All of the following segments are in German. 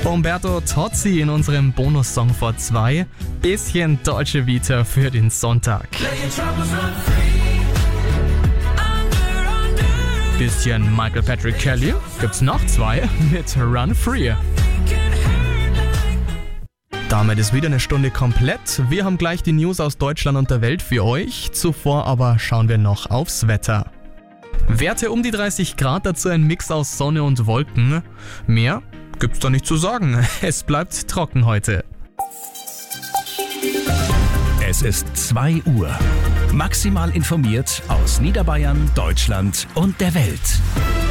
Umberto Tozzi in unserem Bonussong vor 2. Bisschen deutsche Vita für den Sonntag. Bisschen Michael Patrick Kelly gibt's noch 2 mit Run Free. Damit ist wieder eine Stunde komplett. Wir haben gleich die News aus Deutschland und der Welt für euch. Zuvor aber schauen wir noch aufs Wetter. Werte um die 30 Grad, dazu ein Mix aus Sonne und Wolken. Mehr gibt's da nicht zu sagen. Es bleibt trocken heute. Es ist 2 Uhr. Maximal informiert aus Niederbayern, Deutschland und der Welt.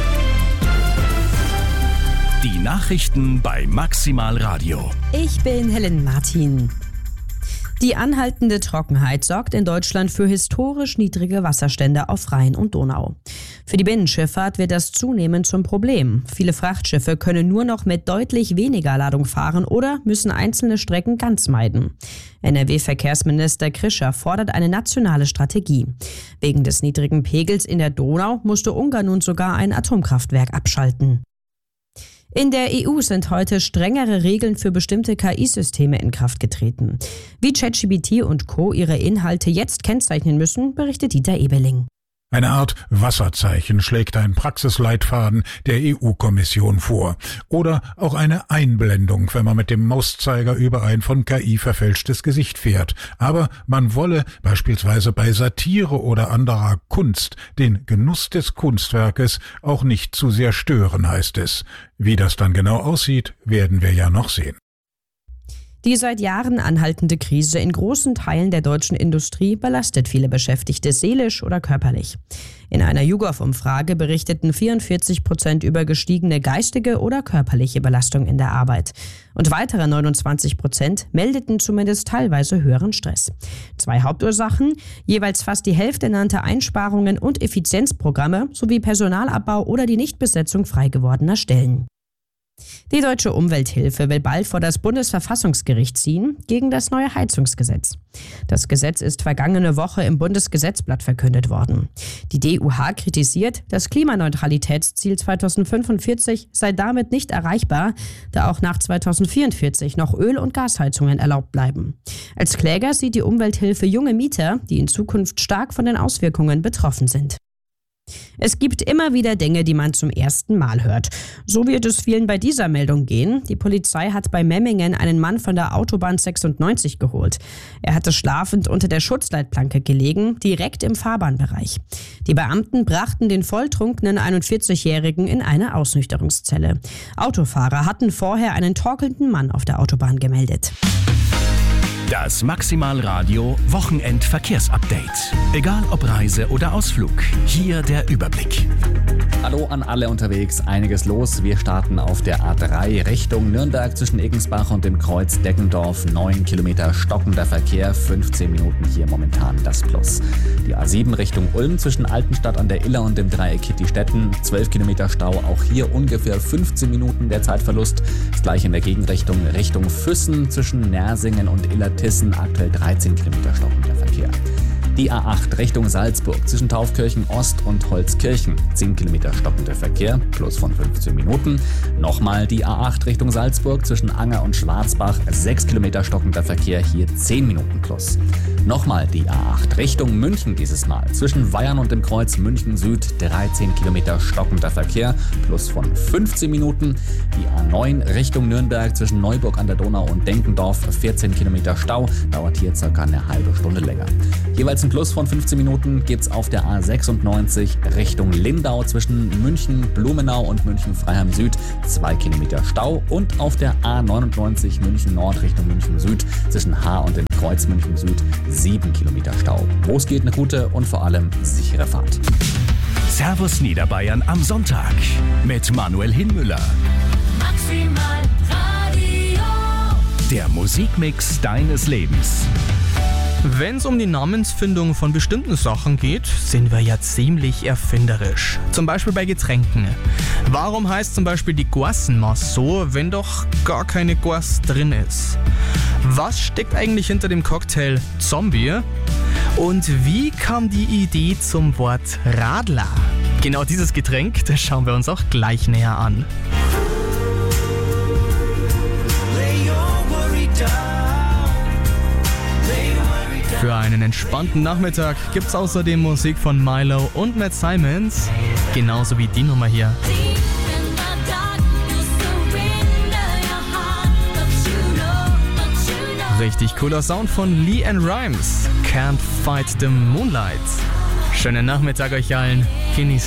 Die Nachrichten bei Maximal Radio. Ich bin Helen Martin. Die anhaltende Trockenheit sorgt in Deutschland für historisch niedrige Wasserstände auf Rhein und Donau. Für die Binnenschifffahrt wird das zunehmend zum Problem. Viele Frachtschiffe können nur noch mit deutlich weniger Ladung fahren oder müssen einzelne Strecken ganz meiden. NRW-Verkehrsminister Krischer fordert eine nationale Strategie. Wegen des niedrigen Pegels in der Donau musste Ungarn nun sogar ein Atomkraftwerk abschalten. In der EU sind heute strengere Regeln für bestimmte KI-Systeme in Kraft getreten. Wie ChatGPT und Co. ihre Inhalte jetzt kennzeichnen müssen, berichtet Dieter Ebeling. Eine Art Wasserzeichen schlägt ein Praxisleitfaden der EU-Kommission vor. Oder auch eine Einblendung, wenn man mit dem Mauszeiger über ein von KI verfälschtes Gesicht fährt. Aber man wolle beispielsweise bei Satire oder anderer Kunst den Genuss des Kunstwerkes auch nicht zu sehr stören, heißt es. Wie das dann genau aussieht, werden wir ja noch sehen. Die seit Jahren anhaltende Krise in großen Teilen der deutschen Industrie belastet viele Beschäftigte seelisch oder körperlich. In einer YouGov-Umfrage berichteten 44% über gestiegene geistige oder körperliche Belastung in der Arbeit. Und weitere 29% meldeten zumindest teilweise höheren Stress. 2 Hauptursachen, jeweils fast die Hälfte nannte Einsparungen und Effizienzprogramme sowie Personalabbau oder die Nichtbesetzung frei gewordener Stellen. Die Deutsche Umwelthilfe will bald vor das Bundesverfassungsgericht ziehen gegen das neue Heizungsgesetz. Das Gesetz ist vergangene Woche im Bundesgesetzblatt verkündet worden. Die DUH kritisiert, das Klimaneutralitätsziel 2045 sei damit nicht erreichbar, da auch nach 2044 noch Öl- und Gasheizungen erlaubt bleiben. Als Kläger sieht die Umwelthilfe junge Mieter, die in Zukunft stark von den Auswirkungen betroffen sind. Es gibt immer wieder Dinge, die man zum ersten Mal hört. So wird es vielen bei dieser Meldung gehen. Die Polizei hat bei Memmingen einen Mann von der Autobahn 96 geholt. Er hatte schlafend unter der Schutzleitplanke gelegen, direkt im Fahrbahnbereich. Die Beamten brachten den volltrunkenen 41-Jährigen in eine Ausnüchterungszelle. Autofahrer hatten vorher einen torkelnden Mann auf der Autobahn gemeldet. Das Maximal Radio Wochenendverkehrsupdate. Egal ob Reise oder Ausflug, hier der Überblick. Hallo an alle unterwegs, einiges los. Wir starten auf der A3 Richtung Nürnberg zwischen Egensbach und dem Kreuz Deggendorf. 9 Kilometer stockender Verkehr, 15 Minuten hier momentan das Plus. Die A7 Richtung Ulm zwischen Altenstadt an der Iller und dem Dreieck Kittistetten. 12 Kilometer Stau, auch hier ungefähr 15 Minuten der Zeitverlust. Das gleiche in der Gegenrichtung Richtung Füssen zwischen Nersingen und Illertissen. Aktuell 13 Kilometer stockender Verkehr. Die A8 Richtung Salzburg zwischen Taufkirchen Ost und Holzkirchen. 10 Kilometer stockender Verkehr, plus von 15 Minuten. Nochmal die A8 Richtung Salzburg zwischen Anger und Schwarzbach. 6 Kilometer stockender Verkehr, hier 10 Minuten plus. Nochmal die A8 Richtung München dieses Mal. Zwischen Weyern und dem Kreuz München Süd 13 Kilometer stockender Verkehr, plus von 15 Minuten. Die A9 Richtung Nürnberg zwischen Neuburg an der Donau und Denkendorf. 14 Kilometer Stau, dauert hier circa eine halbe Stunde länger. Jeweils ein Plus von 15 Minuten gibt's auf der A96 Richtung Lindau zwischen München Blumenau und München Freiham Süd 2 Kilometer Stau und auf der A99 München Nord Richtung München Süd zwischen Haar und dem Kreuz München Süd 7 Kilometer Stau. Wo es geht, eine gute und vor allem sichere Fahrt. Servus Niederbayern am Sonntag mit Manuel Hinmüller. Maximal Radio. Der Musikmix deines Lebens. Wenn es um die Namensfindung von bestimmten Sachen geht, sind wir ja ziemlich erfinderisch. Zum Beispiel bei Getränken. Warum heißt zum Beispiel die Gorsenmaß so, wenn doch gar keine Gors drin ist? Was steckt eigentlich hinter dem Cocktail Zombie? Und wie kam die Idee zum Wort Radler? Genau dieses Getränk, das schauen wir uns auch gleich näher an. Für einen entspannten Nachmittag gibt's außerdem Musik von Milo und Matt Simons, genauso wie die Nummer hier. Richtig cooler Sound von LeAnn Rimes, Can't Fight the Moonlight. Schönen Nachmittag euch allen, genießt